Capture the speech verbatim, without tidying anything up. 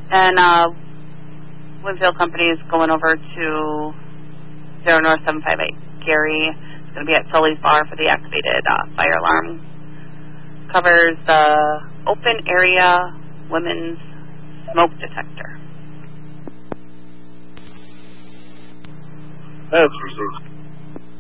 And uh, Winfield Company is going over to zero North seven five eight. Gary is going to be at Sully's Bar for the activated uh, fire alarm. Covers the open area women's smoke detector. That's received.